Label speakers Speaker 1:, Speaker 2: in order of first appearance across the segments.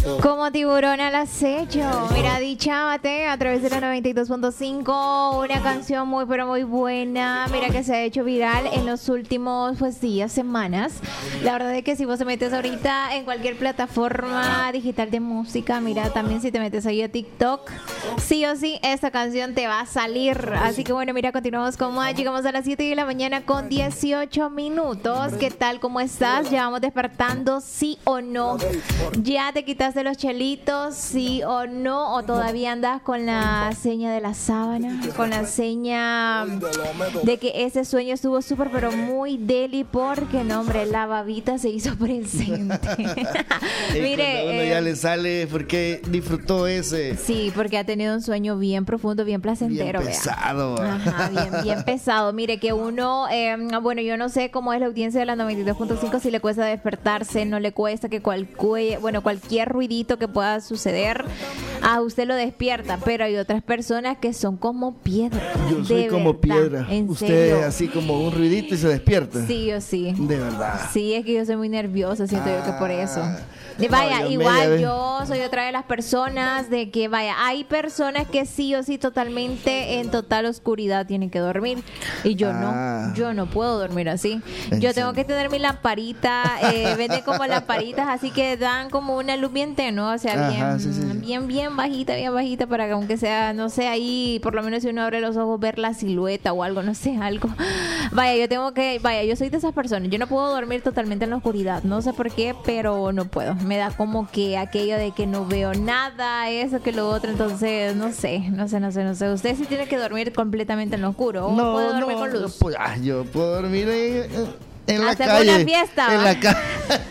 Speaker 1: Como tiburón al acecho. Mira, Dichábate a través de la 92.5. Una canción muy, pero muy buena. Mira que se ha hecho viral en los últimos días, semanas. La verdad es que si vos te metes ahorita en cualquier plataforma digital de música, mira, también si te metes ahí a TikTok, sí o sí, esta canción te va a salir. Así que bueno, mira, continuamos con más. Llegamos a las 7 de la mañana con 18 minutos. ¿Qué tal? ¿Cómo estás? ¿Ya vamos despertando? ¿Sí o no? ¿Ya te quitaste los chelitos? ¿Sí o no? ¿O todavía andas con la seña de la sábana? Con la seña de que ese sueño estuvo súper, pero muy deli, porque no, hombre, la babita se hizo presente.
Speaker 2: Mire, uno ya le sale porque disfrutó ese.
Speaker 1: Sí, porque ha tenido un sueño bien profundo, bien placentero.
Speaker 2: Bien pesado.
Speaker 1: Ajá, bien pesado. Mire que uno, bueno, yo no sé cómo es la audiencia de la 92.5, si le cuesta despertarse, no le cuesta que cualquier ruidito que pueda suceder a usted lo despierta, pero hay otras personas que son como piedra.
Speaker 2: Yo soy como piedra.
Speaker 1: ¿En
Speaker 2: usted
Speaker 1: serio?
Speaker 2: así como un ruidito y se despierta.
Speaker 1: Sí o sí.
Speaker 2: De verdad.
Speaker 1: Sí, es que yo soy muy nerviosa, siento yo que por eso. Vaya,
Speaker 2: yo
Speaker 1: igual yo soy otra de las personas de que, vaya, hay personas que sí o sí totalmente en total oscuridad tienen que dormir y yo no puedo dormir así. Yo tengo que tener mi lamparita, venden como lamparitas así que dan como una luz bien tenue, o sea, bien bajita para que aunque sea, no sé, ahí por lo menos si uno abre los ojos ver la silueta o algo, no sé, algo. Vaya, yo soy de esas personas, yo no puedo dormir totalmente en la oscuridad, no sé por qué, pero no puedo. Me da como que aquello de que no veo nada, eso que lo otro, entonces no sé. Usted sí tiene que dormir completamente en lo oscuro, ¿o puede dormir con luz?
Speaker 2: Yo puedo dormir en la
Speaker 1: ¿Hacemos
Speaker 2: calle.
Speaker 1: una fiesta?
Speaker 2: En la calle.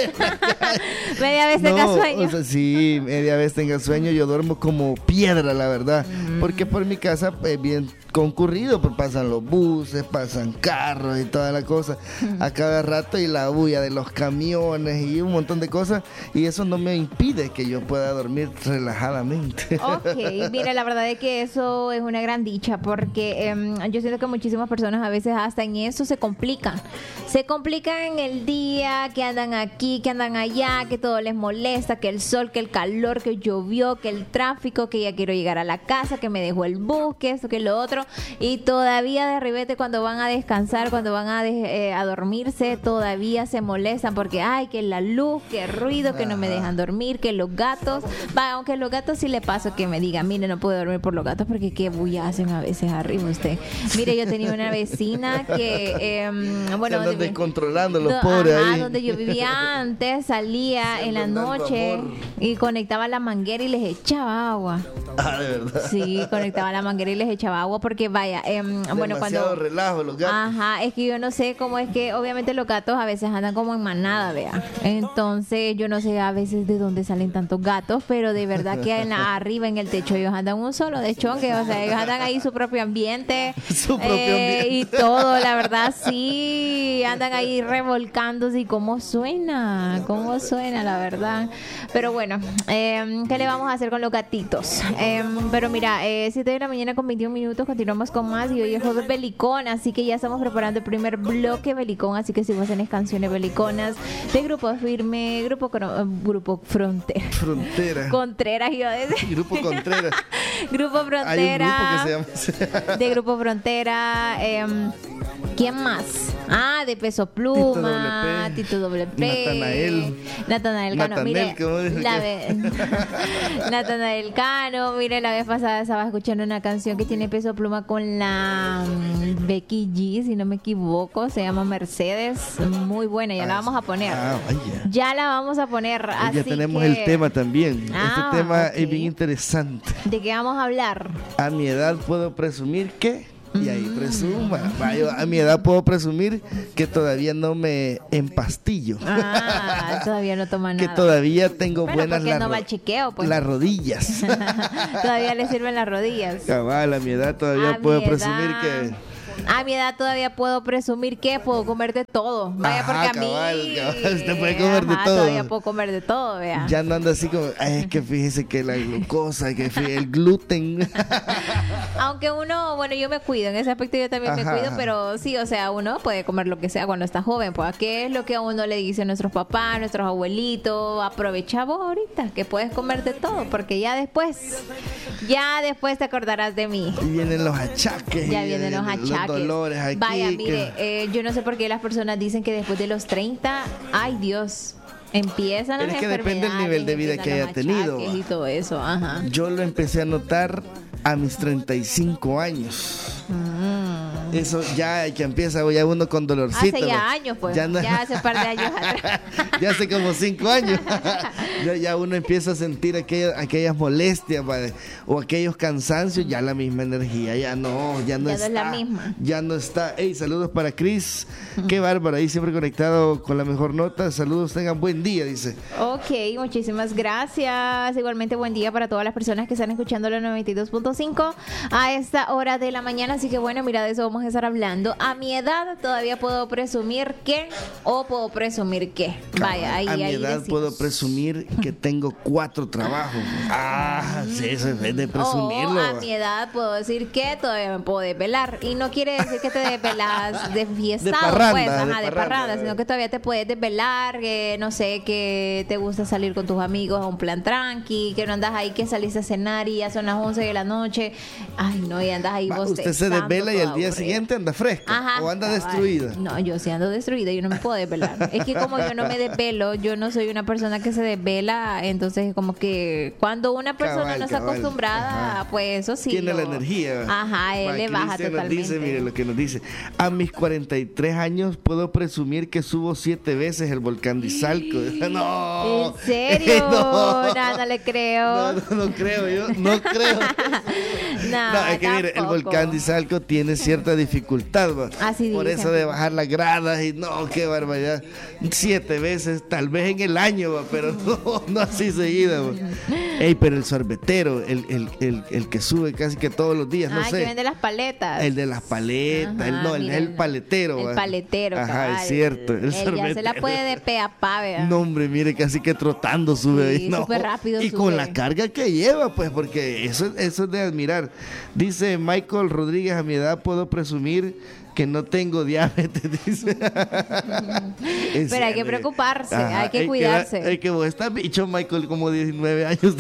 Speaker 1: Media vez tenga sueño.
Speaker 2: O sea, sí, media vez tenga sueño. Yo duermo como piedra, la verdad. Porque por mi casa es bien concurrido, pues pasan los buses, pasan carros y toda la cosa a cada rato, y la bulla de los camiones y un montón de cosas, y eso no me impide que yo pueda dormir relajadamente.
Speaker 1: Ok, mire, la verdad es que eso es una gran dicha, porque yo siento que muchísimas personas a veces hasta en eso se complican en el día, que andan aquí, que andan allá, que todo les molesta, que el sol, que el calor, que llovió, que el tráfico, que ya quiero llegar a la casa, que me dejó el bus, que esto, que lo otro. Y todavía de ribete cuando van a descansar, cuando van a dormirse, todavía se molestan porque, ay, que la luz, que ruido, que no me dejan dormir, que los gatos. Aunque los gatos sí le paso que me digan, mire, no puedo dormir por los gatos porque qué bulla hacen a veces arriba usted. Mire, yo tenía una vecina que,
Speaker 2: bueno, se descontrolando los pobres ahí.
Speaker 1: Donde yo vivía antes, salía en la noche y conectaba la manguera y les echaba agua.
Speaker 2: De verdad.
Speaker 1: Sí, conectaba la manguera y les echaba agua porque vaya, bueno, cuando
Speaker 2: relajo los gatos.
Speaker 1: Ajá, es que yo no sé cómo es que obviamente los gatos a veces andan como en manada, vea. Entonces yo no sé a veces de dónde salen tantos gatos, pero de verdad que arriba en el techo ellos andan un solo de chonque, o sea, ellos andan ahí su propio ambiente. Y todo, la verdad sí, andan ahí revolcándose y cómo suena, la verdad. Pero bueno, ¿qué le vamos a hacer con los gatitos? Pero mira, 7 de la mañana con 21 minutos, continuamos con más y hoy es jueves belicón, así que ya estamos preparando el primer bloque belicón, así que si vos tenés canciones beliconas de Grupo Firme, Grupo Frontera. Contreras, iba a decir.
Speaker 2: Grupo Contreras.
Speaker 1: Grupo Frontera.
Speaker 2: Hay un grupo que se llama
Speaker 1: de Grupo Frontera. ¿Quién más? De Peso Pluma, Tito WP, Natanael Cano. Mire, Natanael Cano. Mire, la vez pasada estaba escuchando una canción que tiene Peso Pluma con la Becky G, si no me equivoco, se llama Mercedes, muy buena, ya la vamos a poner. Ya la vamos a poner. Así
Speaker 2: ya tenemos el tema también. Este tema es bien interesante.
Speaker 1: ¿De qué vamos a hablar?
Speaker 2: A mi edad puedo presumir que... Y ahí presuma. A mi edad puedo presumir que todavía no me empastillo.
Speaker 1: Todavía no toma nada.
Speaker 2: Que todavía tengo buenas
Speaker 1: no va al chequeo, pues.
Speaker 2: Las rodillas.
Speaker 1: Todavía le sirven las rodillas.
Speaker 2: Cabal, a mi edad todavía puedo presumir
Speaker 1: A mi edad todavía puedo presumir que puedo comer de todo. Vaya, porque a mí...
Speaker 2: cabal, usted puede comer de todo.
Speaker 1: Todavía puedo comer de todo, vea.
Speaker 2: Ya no anda así como, es que fíjese que la glucosa, que el gluten.
Speaker 1: Aunque uno, bueno, yo me cuido, en ese aspecto yo también me cuido, pero sí, o sea, uno puede comer lo que sea cuando está joven, pues, ¿qué es lo que a uno le dicen nuestros papás, nuestros abuelitos? Aprovecha vos ahorita, que puedes comer de todo, porque ya después te acordarás de mí.
Speaker 2: Y vienen los achaques.
Speaker 1: Ya vienen los achaques.
Speaker 2: Los dolores aquí.
Speaker 1: Vaya, mire, yo no sé por qué las personas dicen que después de los 30, ay Dios, empiezan las enfermedades.
Speaker 2: Pero es que depende del nivel de vida que haya tenido.
Speaker 1: Y todo eso, ajá.
Speaker 2: Yo lo empecé a notar a mis 35 años. Eso ya que empieza ya uno con dolorcito.
Speaker 1: Hace ya años, pues. Ya hace un par de años atrás.
Speaker 2: Ya hace como 5 años. ya uno empieza a sentir aquellas molestias, padre, o aquellos cansancios, ya la misma energía, ya no está.
Speaker 1: No es la misma.
Speaker 2: Ya no está. Hey, saludos para Chris. Qué bárbaro, ahí siempre conectado con la mejor nota. Saludos, tengan buen día, dice.
Speaker 1: Ok, muchísimas gracias. Igualmente buen día para todas las personas que están escuchando la 92.5 a esta hora de la mañana. Así que bueno, mira, de eso vamos a estar hablando. A mi edad todavía puedo presumir que, o puedo presumir que. Vaya, ahí
Speaker 2: a mi edad
Speaker 1: decimos.
Speaker 2: Puedo presumir que tengo 4 trabajos. Sí, eso es de presumirlo.
Speaker 1: A mi edad puedo decir que todavía me puedo desvelar. Y no quiere decir que te desvelas de fiestado, de parranda, sino que todavía te puedes desvelar, que no sé, que te gusta salir con tus amigos a un plan tranqui, que no andas ahí, que saliste a cenar y ya son las 11 de la noche. Ay, no, y andas ahí bostezando.
Speaker 2: Usted se desvela y al día siguiente anda fresca. O anda destruida.
Speaker 1: No, yo sí ando destruida, yo no me puedo desvelar. Es que como yo no me desvelo, yo no soy una persona que se desvela, entonces como que cuando una persona no está acostumbrada, pues eso sí.
Speaker 2: Tiene la energía.
Speaker 1: Él le baja totalmente.
Speaker 2: Nos dice, mire lo que nos dice. A mis 43 años puedo presumir que subo 7 veces el volcán de Izalco. No.
Speaker 1: ¿En serio? No le creo.
Speaker 2: No creo, yo no creo. No, es que mire, el volcán de Izalco tiene cierta dificultad, ¿va?
Speaker 1: Así
Speaker 2: por
Speaker 1: dicen.
Speaker 2: eso de bajar las gradas y no, qué barbaridad. 7 veces, tal vez en el año, ¿va? Pero no así seguida, ¿va? Ey, pero el sorbetero, el que sube casi que todos los días, no sé.
Speaker 1: Que vende las paletas.
Speaker 2: El de las paletas, el paletero.
Speaker 1: El paletero, cabal.
Speaker 2: Es cierto. El
Speaker 1: sorbetero. Ya se la puede de pe a pa, vea.
Speaker 2: No, hombre, mire, casi que trotando sube ahí. No,
Speaker 1: súper rápido
Speaker 2: y
Speaker 1: sube.
Speaker 2: con la carga que lleva, pues, porque eso es de admirar. Dice Michael Rodríguez, a mi edad puedo presumir que no tengo diabetes, dice.
Speaker 1: Pero hay que preocuparse, hay que cuidarse.
Speaker 2: Hay que vos estás bicho, Michael, como 19 años.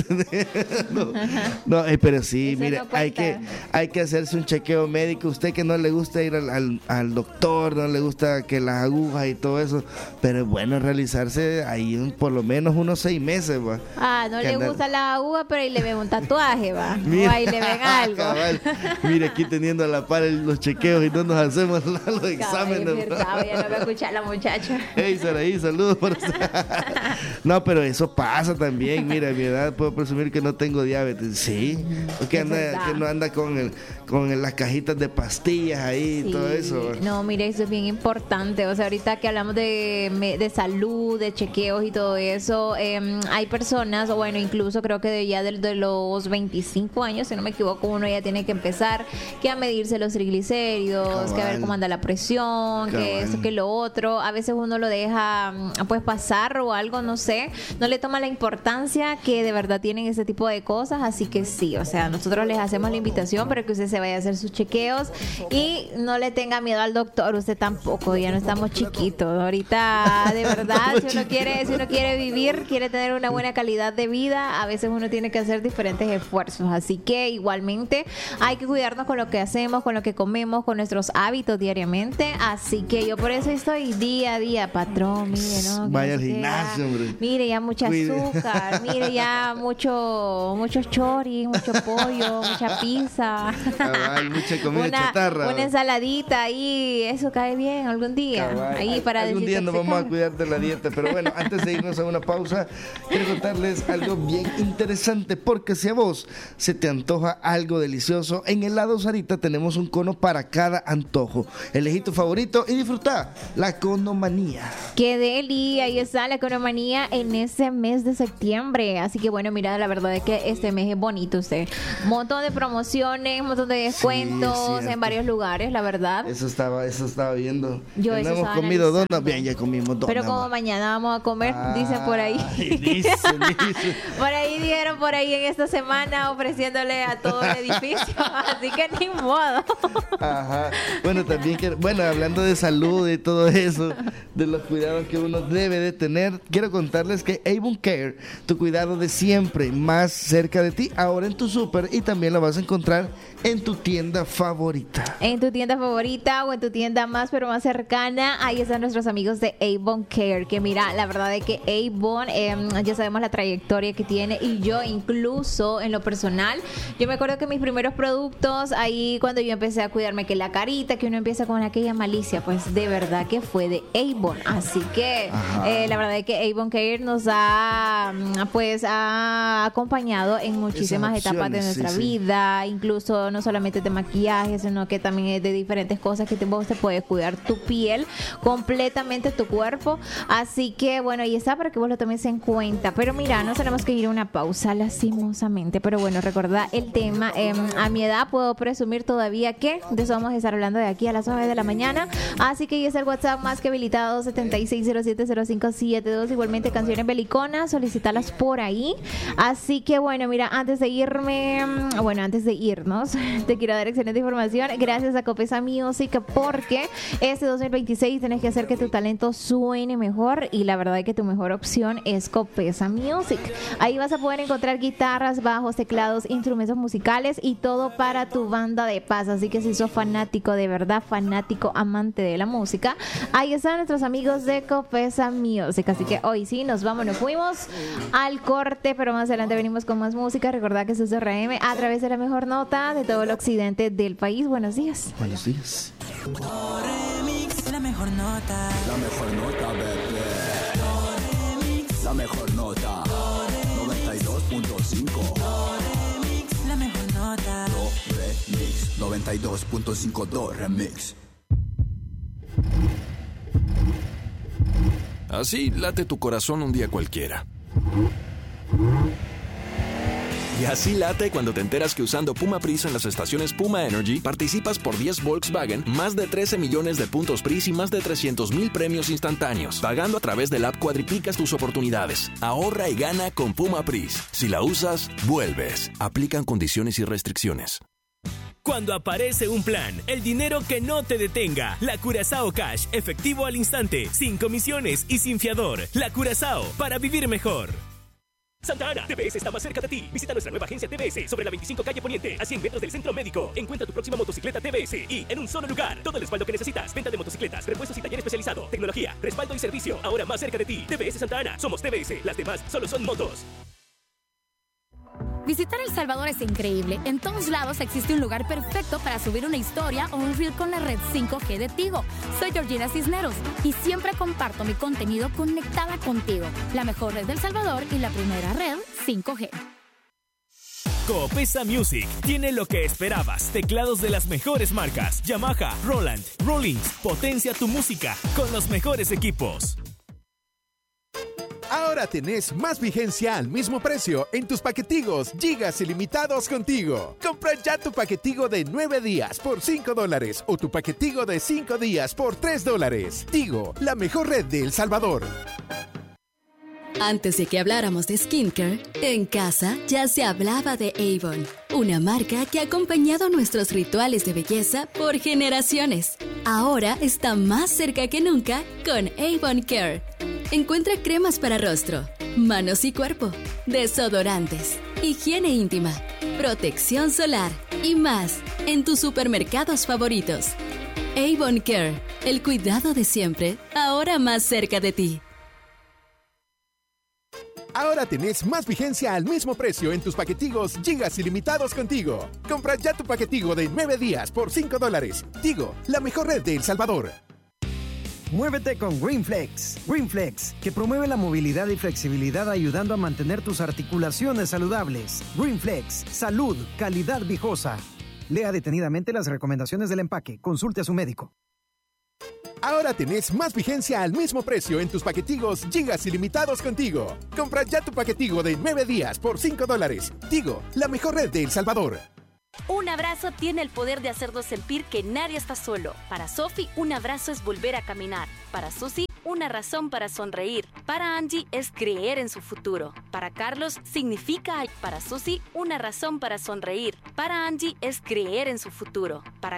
Speaker 2: Pero sí, mire, no hay que hacerse un chequeo médico. Usted que no le gusta ir al doctor, no le gusta que las agujas y todo eso, pero es bueno realizarse ahí por lo menos unos 6 meses, va.
Speaker 1: No le gusta la aguja, pero ahí le ven un tatuaje, va.
Speaker 2: Mira,
Speaker 1: o ahí le ven algo.
Speaker 2: Cabal. Mire, aquí teniendo a la par los chequeos y no nos hacemos los exámenes.
Speaker 1: Ya no voy a escuchar la muchacha.
Speaker 2: Hey, Saraí, saludos por usted. No, pero eso pasa también. Mira, a mi edad puedo presumir que no tengo diabetes. Sí, porque que no anda con las cajitas de pastillas ahí y todo eso.
Speaker 1: No, mire, eso es bien importante. O sea, ahorita que hablamos de salud, de chequeos y todo eso, hay personas, o bueno, incluso creo que ya de los 25 años, si no me equivoco, uno ya tiene que empezar que a medirse los triglicéridos, que a ver cómo anda la presión, que eso, que lo otro. A veces uno lo deja pues pasar o algo, no sé, no le toma la importancia que de verdad tienen ese tipo de cosas, así que sí, o sea, nosotros les hacemos la invitación para que usted se vaya a hacer sus chequeos y no le tenga miedo al doctor, usted tampoco, ya no estamos chiquitos. Ahorita, de verdad, si uno quiere vivir, quiere tener una buena calidad de vida, a veces uno tiene que hacer diferentes esfuerzos, así que igualmente hay que cuidarnos con lo que hacemos, con lo que comemos, con nuestros hábitos diariamente, así que yo por eso estoy día a día, patrón, mire, ¿no?
Speaker 2: Vaya al gimnasio, hombre.
Speaker 1: Mire, ya mucha azúcar, mire, ya muchos choris, mucho pollo, mucha pizza.
Speaker 2: Cabal, mucha comida chatarra.
Speaker 1: Una ensaladita ahí, eso cae bien algún día.
Speaker 2: Cabal.
Speaker 1: Ahí para
Speaker 2: algún día nos vamos a cuidar de la dieta, pero bueno, antes de irnos a una pausa, quiero contarles algo bien interesante, porque si a vos se te antoja algo delicioso, en Helado Sarita tenemos un cono para cada antojo. rojo. Elegí tu favorito y disfruta la Economanía.
Speaker 1: ¡Qué deli! Ahí está la Economanía en ese mes de septiembre. Así que bueno, mira, la verdad es que este mes es bonito usted. Un montón de promociones, un montón de descuentos en varios lugares, la verdad.
Speaker 2: Eso estaba viendo.
Speaker 1: Yo
Speaker 2: no
Speaker 1: eso
Speaker 2: hemos comido donas, bien, ya comimos donas.
Speaker 1: Pero como mañana vamos a comer, dicen por ahí.
Speaker 2: Dicen.
Speaker 1: Por ahí dijeron por ahí en esta semana ofreciéndole a todo el edificio. Así que ni modo.
Speaker 2: Ajá. Bueno, también hablando de salud y todo eso, de los cuidados que uno debe de tener, quiero contarles que Avon Care, tu cuidado de siempre, más cerca de ti, ahora en tu súper, y también lo vas a encontrar en tu tienda favorita.
Speaker 1: En tu tienda favorita o en tu tienda más pero más cercana, ahí están nuestros amigos de Avon Care, que mira, la verdad es que Avon, ya sabemos la trayectoria que tiene, y yo incluso en lo personal, yo me acuerdo que mis primeros productos, ahí cuando yo empecé a cuidarme que la carita, que uno empieza con aquella malicia, pues de verdad que fue de Avon, así que la verdad es que Avon Care nos ha acompañado en muchísimas etapas de nuestra vida, incluso no solamente de maquillaje, sino que también es de diferentes cosas que vos te puedes cuidar tu piel, completamente tu cuerpo, así que bueno, ahí está para que vos lo tomes en cuenta. Pero mira, nos tenemos que ir a una pausa lastimosamente, pero bueno, recordá el tema, a mi edad puedo presumir todavía que de eso vamos a estar hablando de aquí a las 9 de la mañana, así que ya es el WhatsApp más que habilitado 76070572, igualmente canciones beliconas, solicitalas por ahí, así que bueno, mira, antes de irnos, te quiero dar excelente información, gracias a Copesa Music, porque este 2026 tienes que hacer que tu talento suene mejor, y la verdad es que tu mejor opción es Copesa Music. Ahí vas a poder encontrar guitarras, bajos, teclados, instrumentos musicales y todo para tu banda de paz, así que si sos fanático, de verdad fanático, amante de la música, ahí están nuestros amigos de Copesa Music, así que hoy sí, nos fuimos al corte, pero más adelante venimos con más música. Recordad que eso es RM a través de la mejor nota de todo el occidente del país. Buenos días.
Speaker 2: Buenos días.
Speaker 3: La mejor nota. La mejor nota, bebé. La mejor nota. 92.5. La mejor nota. Do Remix. 92.5 Do Remix.
Speaker 4: Así late tu corazón un día cualquiera. Y así late cuando te enteras que usando Puma Pris en las estaciones Puma Energy participas por 10 Volkswagen, más de 13 millones de puntos Pris y más de 300,000 premios instantáneos. Pagando a través del app cuadriplicas tus oportunidades. Ahorra y gana con Puma Pris. Si la usas, vuelves. Aplican condiciones y restricciones.
Speaker 5: Cuando aparece un plan, el dinero que no te detenga. La Curazao Cash, efectivo al instante, sin comisiones y sin fiador. La Curazao, para vivir mejor. Santa Ana, TBS está más cerca de ti. Visita nuestra nueva agencia TBS sobre la 25 calle Poniente, a 100 metros del centro médico. Encuentra tu próxima motocicleta TBS y en un solo lugar. Todo el respaldo que necesitas. Venta de motocicletas, repuestos y taller especializado. Tecnología, respaldo y servicio. Ahora más cerca de ti. TBS Santa Ana. Somos TBS. Las demás solo son motos.
Speaker 6: Visitar El Salvador es increíble. En todos lados existe un lugar perfecto para subir una historia o un reel con la red 5G de Tigo. Soy Georgina Cisneros y siempre comparto mi contenido conectada contigo. La mejor red del Salvador y la primera red 5G.
Speaker 5: Copesa Music tiene lo que esperabas. Teclados de las mejores marcas. Yamaha, Roland, Rollins. Potencia tu música con los mejores equipos.
Speaker 7: Ahora tenés más vigencia al mismo precio en tus paquetigos gigas ilimitados contigo. Compra ya tu paquetigo de 9 días por $5 o tu paquetigo de 5 días por $3. Tigo, la mejor red de El Salvador.
Speaker 8: Antes de que habláramos de skincare, en casa ya se hablaba de Avon, una marca que ha acompañado nuestros rituales de belleza por generaciones. Ahora está más cerca que nunca con Avon Care. Encuentra cremas para rostro, manos y cuerpo, desodorantes, higiene íntima, protección solar y más en tus supermercados favoritos. Avon Care, el cuidado de siempre, ahora más cerca de ti.
Speaker 7: Ahora tenés más vigencia al mismo precio en tus paquetigos gigas ilimitados contigo. Compra ya tu paquetigo de 9 días por $5. Tigo, la mejor red de El Salvador.
Speaker 9: Muévete con GreenFlex. GreenFlex, que promueve la movilidad y flexibilidad ayudando a mantener tus articulaciones saludables. GreenFlex, salud, calidad viejosa. Lea detenidamente las recomendaciones del empaque. Consulte a su médico.
Speaker 7: Ahora tenés más vigencia al mismo precio en tus paquetigos gigas ilimitados con Tigo. Compra ya tu paquetigo de 9 días por $5. Tigo, la mejor red de El Salvador.
Speaker 10: Un abrazo tiene el poder de hacernos sentir que nadie está solo. Para Sophie, un abrazo es volver a caminar. Para Susi, una razón para sonreír. Para Angie, es creer en su futuro. Para Carlos, significa... Para Susi, una razón para sonreír. Para Angie, es creer en su futuro. Para